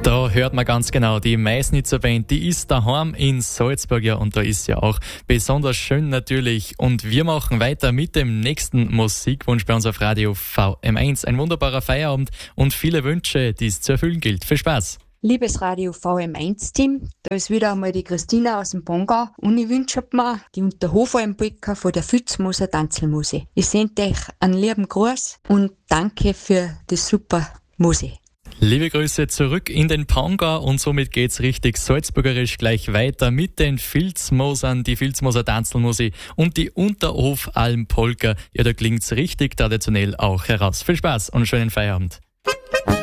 Da hört man ganz genau, die Meißnitzer Band, die ist daheim in Salzburg, ja, und da ist ja auch besonders schön natürlich. Und wir machen weiter mit dem nächsten Musikwunsch bei uns auf Radio VM1. Ein wunderbarer Feierabend und viele Wünsche, die es zu erfüllen gilt. Viel Spaß! Liebes Radio VM1-Team, da ist wieder einmal die Christina aus dem Bongau und ich wünsche mir die Unterhofalm-Polka von der Filzmoser Tanzelmusik. Ich sende euch einen lieben Gruß und danke für die super Musik. Liebe Grüße zurück in den Pongau und somit geht's richtig salzburgerisch gleich weiter mit den Filzmosern, die Filzmoser Tanzelmusik und die Unterhofalm-Polka. Ja, da klingt's richtig traditionell auch heraus. Viel Spaß und schönen Feierabend.